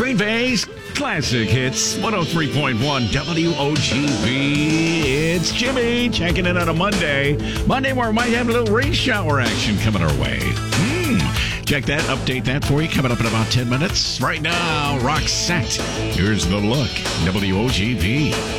Green Bay's classic hits, 103.1 WOGB. It's Jimmy checking in on a Monday where we might have a little rain shower action coming our way. Check that, update that for you coming up in about 10 minutes. Right now, Roxette. Here's The Look, WOGB.